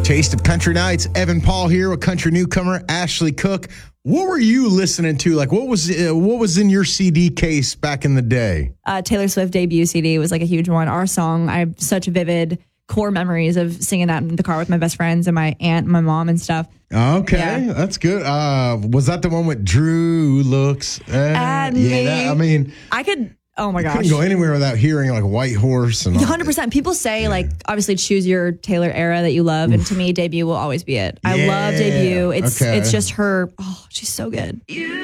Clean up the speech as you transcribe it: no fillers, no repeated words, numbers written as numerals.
Taste of Country Nights. Evan Paul here with country newcomer Ashley Cook. What were you listening to? Like, what was in your CD case back in the day? Taylor Swift debut CD was like a huge one. Our song, I have such vivid core memories of singing that in the car with my best friends and my aunt and my mom and stuff. Okay, Yeah. that's good. Was that the one with Drew looks at me? I could. Oh my gosh. Couldn't go anywhere without hearing like White Horse and 100%. People say like obviously choose your Taylor era that you love, and to me, debut will always be it. I love debut. It's just her. Oh, she's so good.